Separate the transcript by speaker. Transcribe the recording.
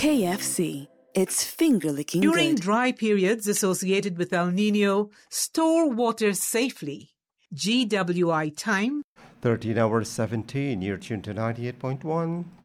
Speaker 1: KFC. It's finger-licking
Speaker 2: During
Speaker 1: good.
Speaker 2: dry periods associated with El Nino, store water safely. GWI time
Speaker 3: 13 hours 17. You're tuned to 98.1